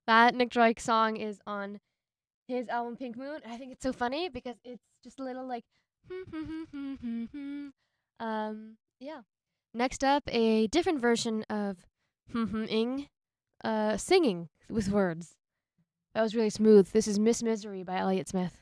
That Nick Drake song is on his album Pink Moon. I think it's so funny because it's just a little like yeah. Next up, a different version of ing singing with words. That was really smooth. This is Miss Misery by Elliott Smith.